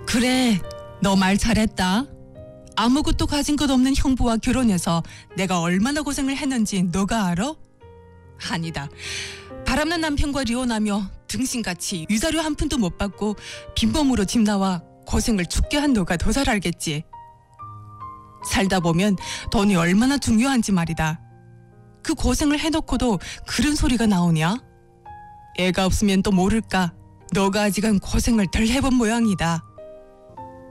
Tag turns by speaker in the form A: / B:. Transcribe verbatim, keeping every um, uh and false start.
A: 그래, 너 말 잘했다. 아무것도 가진 것 없는 형부와 결혼해서 내가 얼마나 고생을 했는지 너가 알아? 아니다. 바람난 남편과 이혼하며 등신같이 위자료 한 푼도 못 받고 빈몸으로 집 나와 고생을 죽게 한 너가 더 잘 알겠지. 살다 보면 돈이 얼마나 중요한지 말이다. 그 고생을 해놓고도 그런 소리가 나오냐? 애가 없으면 또 모를까. 너가 아직은 고생을 덜 해본 모양이다.